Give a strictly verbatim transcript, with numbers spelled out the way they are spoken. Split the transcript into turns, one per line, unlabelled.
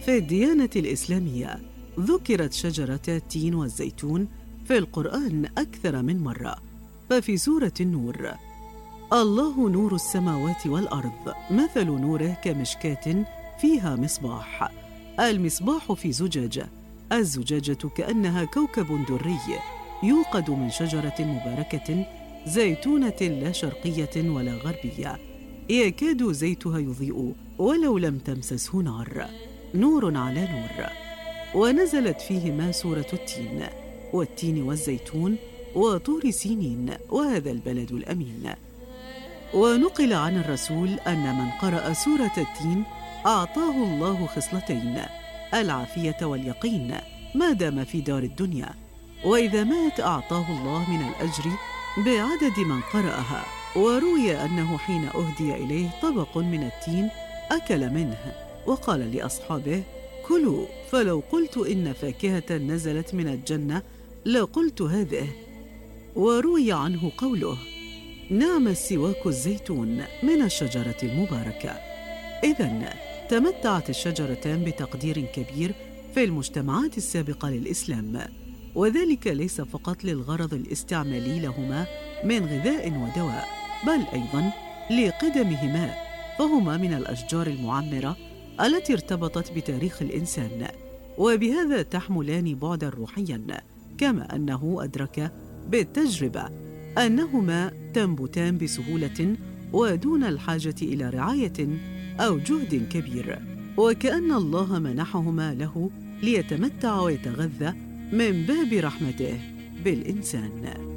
في الديانة الإسلامية ذكرت شجرة التين والزيتون في القرآن أكثر من مرة، ففي سورة النور: الله نور السماوات والأرض مثل نوره كمشكاة فيها مصباح. المصباح في زجاجة، الزجاجة كأنها كوكب دري يوقد من شجرة مباركة زيتونة لا شرقية ولا غربية، يكاد زيتها يضيء ولو لم تمسسه نار، نور على نور. ونزلت فيهما سورة التين والتين والزيتون وطور سينين وهذا البلد الأمين. ونقل عن الرسول أن من قرأ سورة التين أعطاه الله خصلتين: العافية واليقين ما دام في دار الدنيا، وإذا مات أعطاه الله من الأجر بعدد من قرأها. وروي أنه حين أهدي إليه طبق من التين أكل منه وقال لأصحابه: كلوا، فلو قلت إن فاكهة نزلت من الجنة لقلت هذه. وروي عنه قوله: نعم السواك الزيتون من الشجرة المباركة. إذن تمتعت الشجرتان بتقدير كبير في المجتمعات السابقة للإسلام، وذلك ليس فقط للغرض الاستعمالي لهما من غذاء ودواء، بل أيضاً لقدمهما، فهما من الأشجار المعمرة التي ارتبطت بتاريخ الإنسان، وبهذا تحملان بعداً روحياً، كما أنه أدرك بالتجربة أنهما تنبتان بسهولة ودون الحاجة إلى رعاية أو جهد كبير، وكأن الله منحهما له ليتمتع ويتغذى من باب رحمته بالإنسان.